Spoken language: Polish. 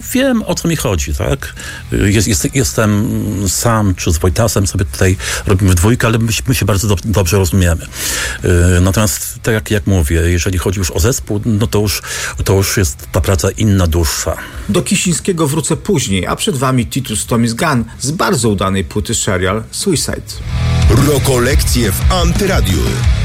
Wiem, o co mi chodzi, tak? Jestem sam, czy z Wojtasem sobie tutaj robimy dwójkę, ale my się bardzo dobrze rozumiemy. Natomiast tak jak mówię, jeżeli chodzi już o zespół, no to już jest ta praca inna, dłuższa. Do Kisińskiego wrócę później, a przed wami Titus Tommy's Gun z bardzo udanej płyty Serial Suicide. Rokolekcje w Antyradiu.